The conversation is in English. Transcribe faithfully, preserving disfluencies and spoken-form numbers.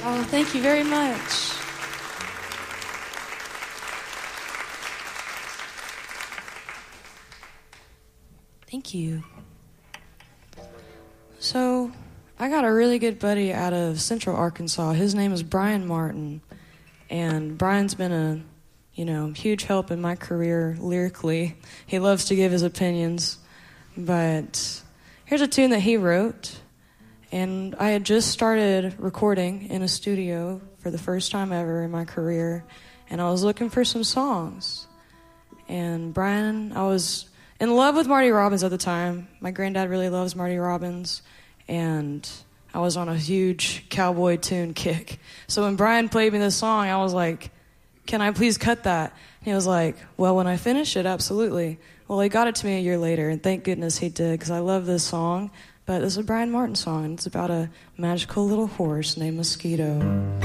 Oh, thank you very much. Thank you. So, I got a really good buddy out of Central Arkansas. His name is Brian Martin. And Brian's been a, you know, huge help in my career lyrically. He loves to give his opinions. But here's a tune that he wrote. And I had just started recording in a studio for the first time ever in my career. And I was looking for some songs. And Brian, I was in love with Marty Robbins at the time. My granddad really loves Marty Robbins. And I was on a huge cowboy tune kick. So when Brian played me this song, I was like, can I please cut that? And he was like, well, when I finish it, absolutely. Well, he got it to me a year later, and thank goodness he did, because I love this song. But it's a Brian Martin song, and it's about a magical little horse named Mosquito.